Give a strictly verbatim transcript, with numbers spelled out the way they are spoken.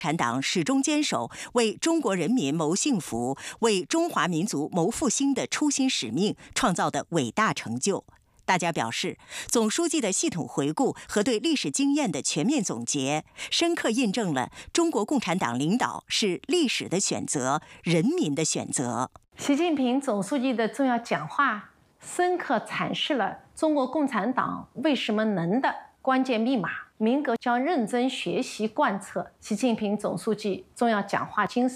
共产党始终坚守为中国人民谋幸福、为中华民族谋复兴的初心使命创造的伟大成就。大家表示，总书记的系统回顾和对历史经验的全面总结，深刻印证了中国共产党领导是历史的选择、人民的选择。 习近平总书记的重要讲话，深刻阐释了中国共产党为什么能的关键密码。民革将认真学习贯彻习近平总书记重要讲话精神。